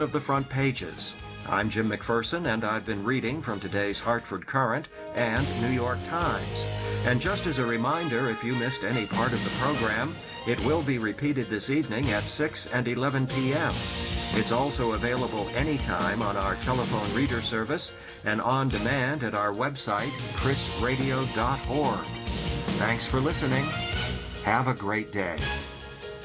of the front pages. I'm Jim McPherson, and I've been reading from today's Hartford Courant and New York Times. And just as a reminder, if you missed any part of the program, it will be repeated this evening at 6 and 11 p.m. It's also available anytime on our telephone reader service and on demand at our website, chrisradio.org. Thanks for listening. Have a great day.